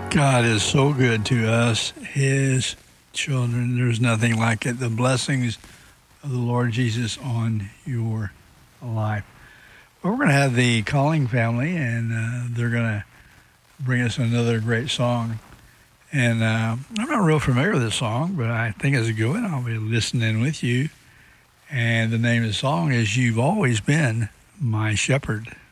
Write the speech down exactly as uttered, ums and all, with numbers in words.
God is so good to us, His children. There's nothing like it. The blessings of the Lord Jesus on your life. Well, we're going to have the Calling family, and uh, they're going to bring us another great song. And uh, I'm not real familiar with this song, but I think it's a good one. I'll be listening with you. And the name of the song is You've Always Been My Shepherd.